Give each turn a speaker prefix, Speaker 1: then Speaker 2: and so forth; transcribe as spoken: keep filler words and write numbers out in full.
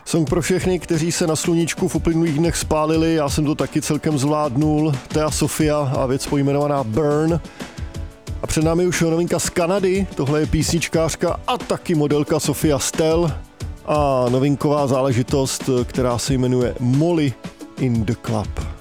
Speaker 1: Song pro všechny, kteří se na sluníčku v uplynulých dnech spálili, já jsem to taky celkem zvládnul. Thea Sofia a věc pojmenovaná Burn. A před námi už novinka z Kanady, tohle je písničkářka a taky modelka Sophia Stell a novinková záležitost, která se jmenuje Molly in the Club.